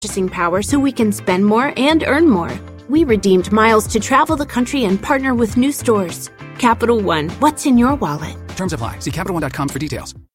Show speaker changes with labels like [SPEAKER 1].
[SPEAKER 1] purchasing power so we can spend more and earn more. We redeemed miles to travel the country and partner with new stores. Capital One, what's in your wallet?
[SPEAKER 2] Terms apply. See CapitalOne.com for details.